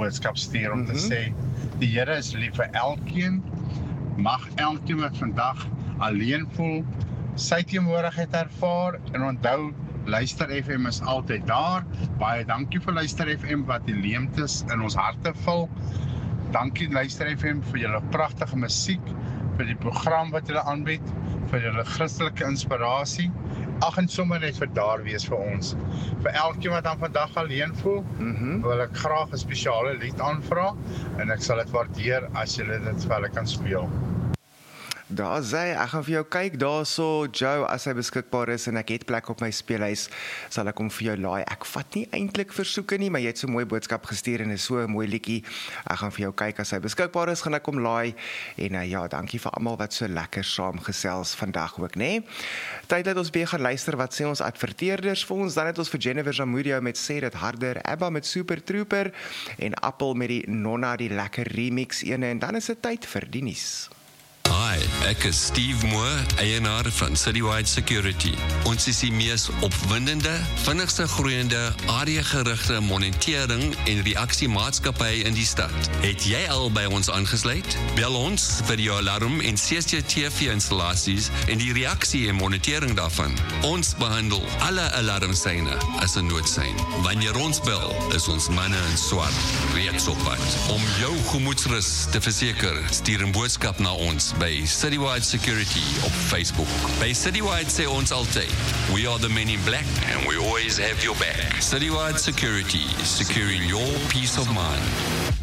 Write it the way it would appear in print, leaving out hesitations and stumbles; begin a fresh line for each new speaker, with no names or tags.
boodskap stuur om te sê, die Here is lief vir elkeen, mag elkeen wat vandag alleen voel, sy teenwoordigheid ervaar, en onthou, Luister FM is altyd daar. Baie dankie vir Luister FM wat die leemtes in ons harte vul. Dankie Luister FM vir julle pragtige musiek, vir die program wat julle aanbied, vir julle Christelike inspirasie. Ag en sommer net vir daar wees vir ons. Vir elkeen wat dan vandag alleen voel, wil ek graag 'n spesiale lied aanvra en ek sal dit waardeer as julle dit vir hulle kan speel.
Daar sê, ek gaan vir jou kyk, daar so Joe, as hy beskikbaar is en ek het plek op my speelhuis, sal ek hom vir jou laai. Ek vat nie eintlik versoeke nie, maar jy het so 'n mooi boodskap gestuur en is so 'n mooi liedjie. Ek gaan vir jou kyk, as hy beskikbaar is, gaan ek hom laai. En ja, dankie vir almal wat so lekker saam gesels vandag ook, né? Tyd dat ons weer gaan luister, wat sê ons adverteerders vir ons, dan het ons vir Jennifer Zamudio met Sê Dit Harder, Abba met Super Trooper, en Appel met die Nonna, die lekker remix ene, en dan is dit tyd vir die nuus.
Hi, ek is Steve Moore, eienaar van Citywide Security. Ons is die mees opwindende, vinnigste groeiende, areagerigte monitering en reaksiemaatskappy in die stad. Het jy al by ons aangesluit? Bel ons vir jou alarm en CCTV-installasies en die reaksie en monitering daarvan. Ons behandel alle alarmseine as 'n noodsein. Wanneer ons bel, is ons manne in swart reeds op pad. Om jou gemoedsrus te verseker, stuur 'n boodskap na ons by Citywide Security op Facebook. By Citywide sê ons altyd, we are the men in black and we always have your back. Citywide Security, securing your peace of mind.